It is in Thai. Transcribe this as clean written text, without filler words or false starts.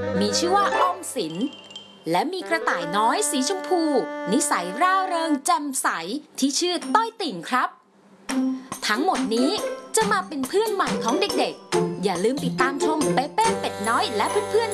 มีชื่อว่าออมสินและมีกระต่ายน้อยสีชมพูนิสัยร่าเริงแจ่มใสที่ชื่อต้อยติ่งครับทั้งหมดนี้จะมาเป็นเพื่อนใหม่ของเด็กๆอย่าลืมติดตามชมเปเป้เป็ดน้อยและเพื่อนๆ